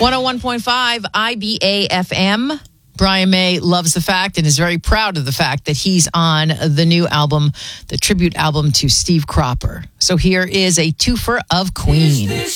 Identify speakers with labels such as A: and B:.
A: 101.5 IBA FM. Brian May loves the fact and is very proud of the fact that he's on the new album, the tribute album to Steve Cropper. So here is a twofer of Queen.